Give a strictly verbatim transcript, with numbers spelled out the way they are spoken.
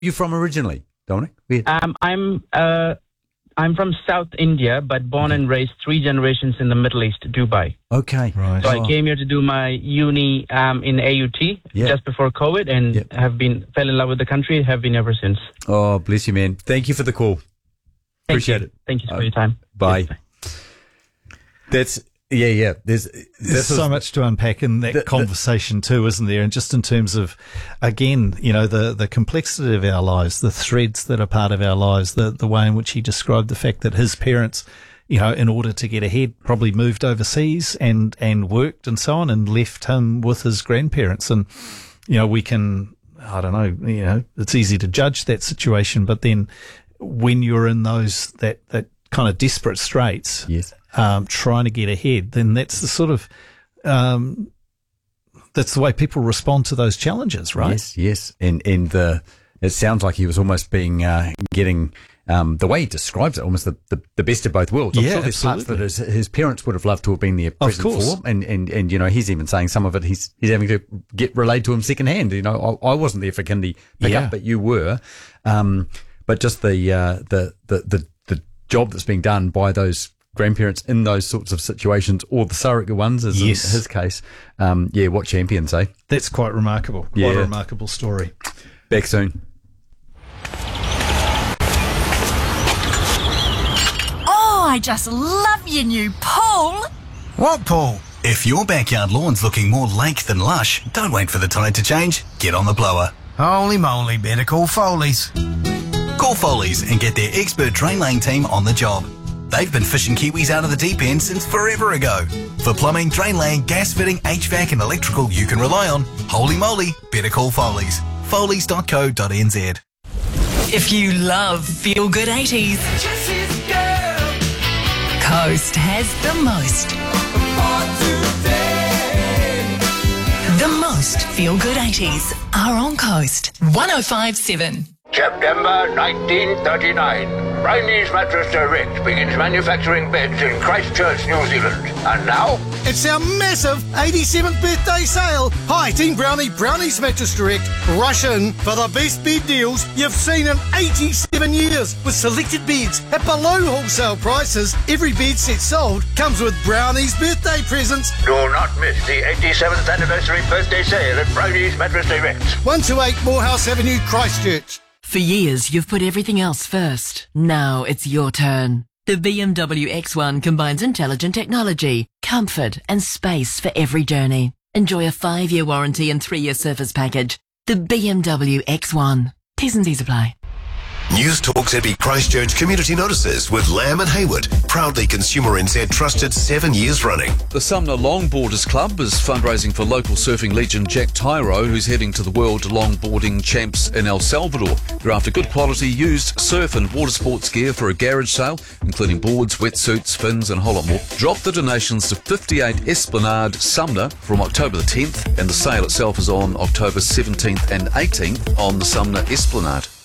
you from originally, Dominic? Where? Um, I'm uh, I'm from South India, but born and raised three generations in the Middle East, Dubai. Okay. Right. So Oh. I came here to do my uni um, in A U T Yeah. just before COVID, and Yep. have been fell in love with the country. Have been ever since. Oh, bless you, man. Thank you for the call. Thank Appreciate you. it. Thank you for Uh, your time. Bye. Yes, That's, yeah, yeah. There's, There's this so is- much to unpack in that the- the- conversation too, isn't there? And just in terms of, again, you know, the, the complexity of our lives, the threads that are part of our lives, the, the way in which he described the fact that his parents, you know, in order to get ahead, probably moved overseas and, and worked and so on and left him with his grandparents. And, you know, we can, I don't know, you know, it's easy to judge that situation, but then when you're in those, that, that kind of desperate straits, Yes. um, trying to get ahead, then that's the sort of, um, that's the way people respond to those challenges, right? Yes, yes. And, and the, it sounds like he was almost being, uh, getting, um, the way he describes it, almost the, the, the best of both worlds. I'm Yeah, sure there's parts that absolutely. his, his parents would have loved to have been there present course. for. And, and, and, you know, he's even saying some of it he's, he's having to get relayed to him secondhand. You know, I, I wasn't there for kindy pick Yeah. up, but you were. Um, but just the, uh, the, the, the, the job that's being done by those grandparents in those sorts of situations, or the surrogate ones, as Yes. in his case. Um, yeah, what champions, eh? That's quite remarkable. Quite Yeah. a remarkable story. Back soon. Oh, I just love your new pool. What pool? If your backyard lawn's looking more lake than lush, don't wait for the tide to change. Get on the blower. Holy moly, better call Foley's. Call Foley's and get their expert drain laying team on the job. They've been fishing Kiwis out of the deep end since forever ago. For plumbing, drain laying, gas fitting, H V A C and electrical you can rely on, holy moly, better call Foley's. Foley's dot co dot n z. If you love Feel Good eighties, Coast has the most. The most Feel Good eighties are on Coast. one oh five point seven. September nineteen thirty-nine. Brownie's Mattress Direct begins manufacturing beds in Christchurch, New Zealand. And now, It's our massive eighty-seventh birthday sale. Hi, Team Brownie, Brownie's Mattress Direct. Rush in for the best bed deals you've seen in eighty-seven years. With selected beds at below wholesale prices, every bed set sold comes with Brownie's birthday presents. do not miss the eighty-seventh anniversary birthday sale at Brownie's Mattress Direct. one two eight Morehouse Avenue, Christchurch. For years, you've put everything else first. Now it's your turn. The B M W X one combines intelligent technology, comfort and space for every journey. Enjoy a five-year warranty and three-year service package. The B M W X one. T's and C's apply. News Talk Z B Christchurch Community Notices with Lamb and Hayward. Proudly Consumer N Z trusted seven years running. The Sumner Longboarders Club is fundraising for local surfing legend Jack Tyro, who's heading to the World Longboarding Champs in El Salvador. They're after good quality used surf and water sports gear for a garage sale, including boards, wetsuits, fins and a whole lot more. Drop the donations to fifty-eight Esplanade, Sumner from October the tenth, and the sale itself is on October seventeenth and eighteenth on the Sumner Esplanade.